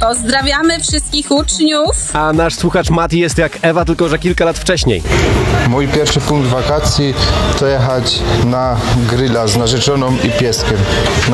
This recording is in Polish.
Pozdrawiamy wszystkich uczniów. A nasz słuchacz Mati jest jak Ewa, tylko że kilka lat wcześniej. Mój pierwszy punkt wakacji to jechać na grilla z narzeczoną i pieskiem